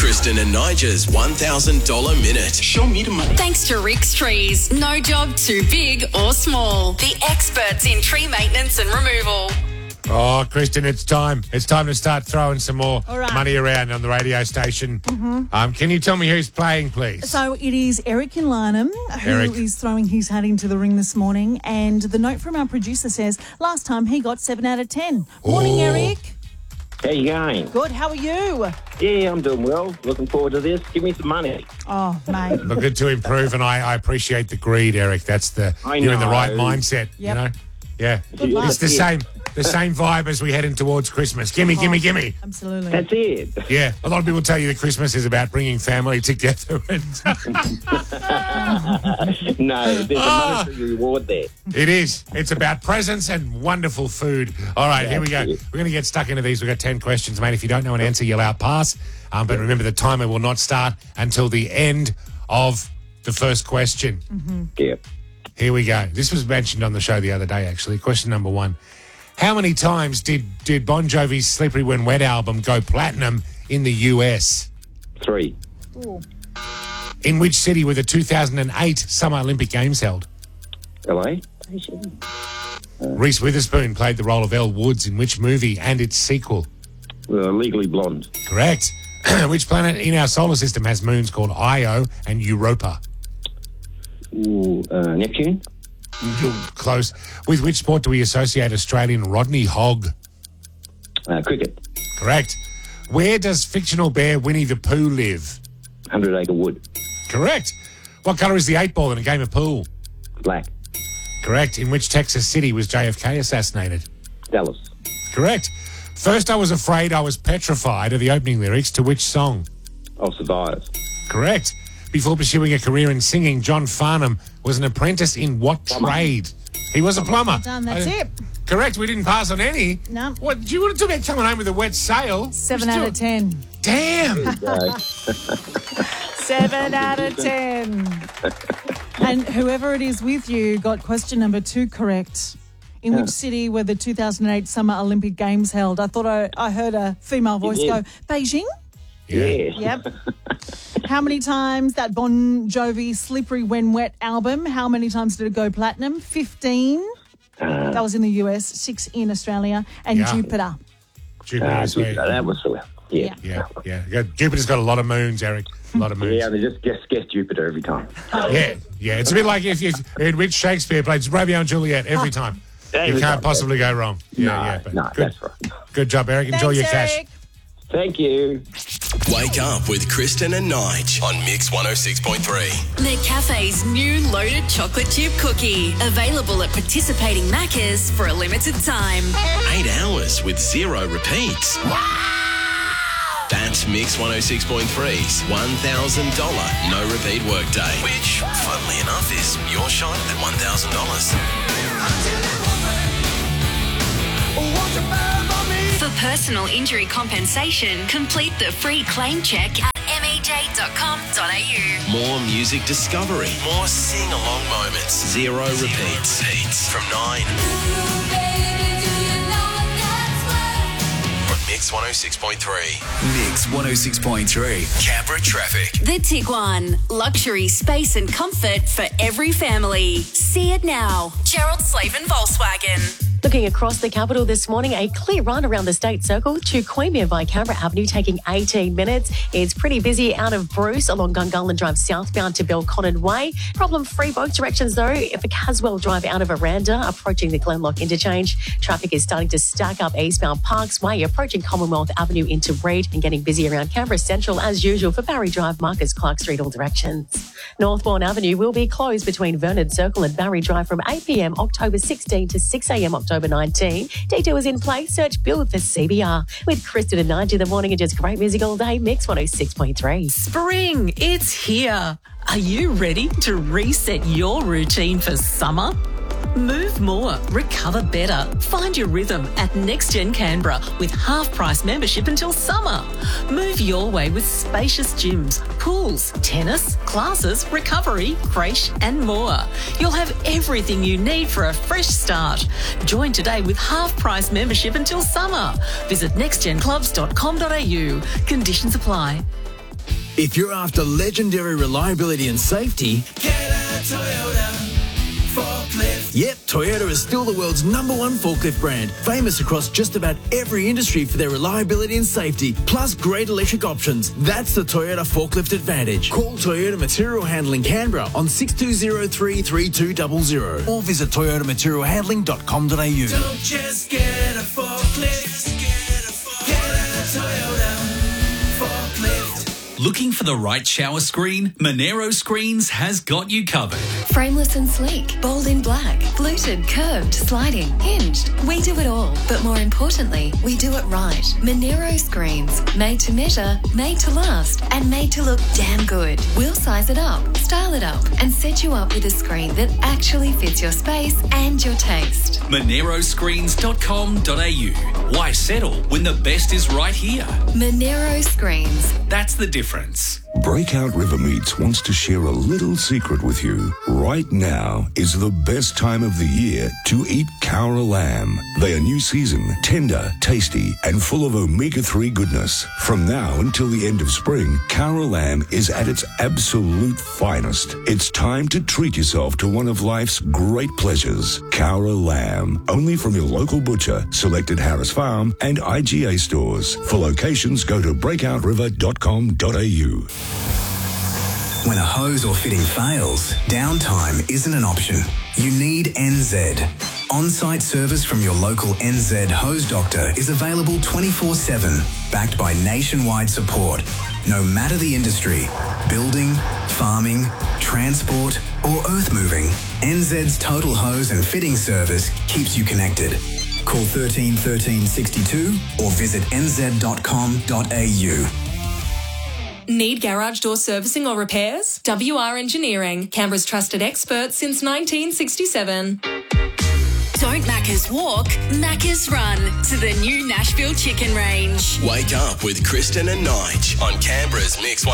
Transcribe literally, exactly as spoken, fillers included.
Kristen and Nigel's one thousand dollars minute. Show me the money. Thanks to Rick's Trees. No job too big or small. The experts in tree maintenance and removal. Oh, Kristen, it's time. It's time to start throwing some more All right. money around on the radio station. Mm-hmm. Um, can you tell me who's playing, please? So it is Eric in Lynham who Eric. is throwing his hat into the ring this morning. And the note from our producer says last time he got seven out of ten. Morning, Oh. Eric. How you going? Good. How are you? Yeah, I'm doing well. Looking forward to this. Give me some money. Oh, mate. Looking to improve, and I, I appreciate the greed, Eric. That's the I you're in the know. right mindset. You Yep. know, yeah. Good luck. It's the same, the same vibe as we heading towards Christmas. Gimme, gimme, gimme. Absolutely. That's it. Yeah, a lot of people tell you that Christmas is about bringing family together, and No, there's a Ah. monetary reward there. it is. It's about presents and wonderful food. All right, here we go. That's it. We're going to get stuck into these. We've got ten questions, mate. If you don't know an answer, you'll outpass. Um, but remember, the timer will not start until the end of the first question. Yeah. Here we go. This was mentioned on the show the other day, actually. Question number one. How many times did, did Bon Jovi's Slippery When Wet album go platinum in the U S? Three. In which city were the two thousand eight Summer Olympic Games held? L A? Reese Witherspoon played the role of Elle Woods in which movie and its sequel? Uh, Legally Blonde. Correct. Which planet in our solar system has moons called Io and Europa? Ooh, uh, Neptune? Close. With which sport do we associate Australian Rodney Hogg? Uh, cricket. Correct. Where does fictional bear Winnie the Pooh live? Hundred Acre Wood. Correct. What colour is the eight ball in a game of pool? Black. Correct. In which Texas city was J F K assassinated? Dallas. Correct. First I was afraid, I was petrified are the opening lyrics to which song? I'll survive. Correct. Before pursuing a career in singing, John Farnham was an apprentice in what trade? He was a plumber. Done. That's Uh, it. Correct. We didn't pass on any. No. What? Do you want to talk about coming home with a wet sail? Seven Just out do of it. ten. Damn. Uh, Seven out of ten. And whoever it is with you got question number two correct. In which city were the two thousand eight Summer Olympic Games held? I thought I, I heard a female voice did. go, Beijing? yeah. Yep. How many times that Bon Jovi Slippery When Wet album, how many times did it go platinum? fifteen. Uh, That was in the U S, six in Australia, and Yeah. Jupiter. Jupiter uh, is where- that was so. Yeah. Yeah, yeah. You got- Jupiter's got a lot of moons, Eric. A lot of moons. Yeah, they just guess, guess Jupiter every time. Yeah, yeah. It's a bit like if you in which Shakespeare played Romeo and Juliet every time. Every You can't time. possibly go wrong. Yeah, no, yeah. But no, good, that's right. good job, Eric. Enjoy Thanks, your cash. Eric. Thank you. Wake up with Kristen and Nige on Mix one oh six point three. McCafe's new loaded chocolate chip cookie. Available at participating Maccas for a limited time. Eight hours with zero repeats. That's Mix one oh six point three's one thousand dollars no repeat workday, which, funnily enough, is your shot at one thousand dollars. For personal injury compensation, complete the free claim check at m e j dot com dot a u. More music discovery, more sing-along moments, zero repeats. Repeats from nine on Mix one oh six point three. Mix one oh six point three. Canberra traffic. The Tiguan. Luxury, space and comfort for every family. See it now. Gerald Slavin Volkswagen. Looking across the capital this morning, a clear run around the State Circle to Queanbeyan via Canberra Avenue, taking eighteen minutes. It's pretty busy out of Bruce along Gungahlin Drive southbound to Belconnen Way. Problem-free both directions, though. For Caswell Drive out of Aranda, approaching the Glenlock interchange, traffic is starting to stack up eastbound Parks Way, approaching Commonwealth Avenue into Reid, and getting busy around Canberra Central as usual for Barry Drive, Marcus Clark Street, all directions. Northbourne Avenue will be closed between Vernon Circle and Barry Drive from eight p m October sixteenth to six a m October nineteenth. Details in place. Search Build for C B R. With Kristen and Nige in the morning and just great music all day. Mix one oh six point three. Spring, it's here. Are you ready to reset your routine for summer? Move more, recover better. Find your rhythm at NextGen Canberra with half-price membership until summer. Move your way with spacious gyms, pools, tennis, classes, recovery, creche and more. You'll have everything you need for a fresh start. Join today with half-price membership until summer. Visit next gen clubs dot com dot a u. Conditions apply. If you're after legendary reliability and safety, get a Toyota forklift. Yep, Toyota is still the world's number one forklift brand, famous across just about every industry for their reliability and safety, plus great electric options. That's the Toyota Forklift Advantage. Call Toyota Material Handling Canberra on six two zero three, three two zero zero or visit toyota material handling dot com dot a u. Don't just get a forklift, get a, get a Toyota forklift. Looking for the right shower screen? Monero Screens has got you covered. Frameless and sleek, bold in black, fluted, curved, sliding, hinged. We do it all, but more importantly, we do it right. Monero Screens, made to measure, made to last, and made to look damn good. We'll size it up, style it up, and set you up with a screen that actually fits your space and your taste. monero screens dot com dot a u. Why settle when the best is right here? Monero Screens. That's the difference. Breakout River Meats wants to share a little secret with you. Right now is the best time of the year to eat Cowra lamb. They are new season, tender, tasty, and full of omega three goodness. From now until the end of spring, Cowra lamb is at its absolute finest. It's time to treat yourself to one of life's great pleasures. Cowra lamb, only from your local butcher, selected Harris Farm and I G A stores. For locations, go to breakout river dot com dot a u. When a hose or fitting fails, downtime isn't an option. You need N Z. On-site service from your local N Z hose doctor is available twenty-four seven, backed by nationwide support. No matter the industry, building, farming, transport, or earth moving, N Z's total hose and fitting service keeps you connected. Call thirteen thirteen sixty-two or visit n z dot com dot a u. Need garage door servicing or repairs? W R Engineering, Canberra's trusted expert since nineteen sixty-seven. Don't Macca's walk, Macca's run to the new Nashville Chicken Range. Wake up with Kristen and Nige on Canberra's Mix one